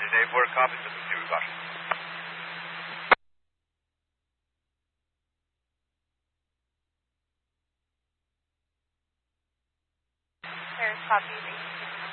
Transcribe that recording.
Dave, we're copy system 2, we got you. There's copy 862.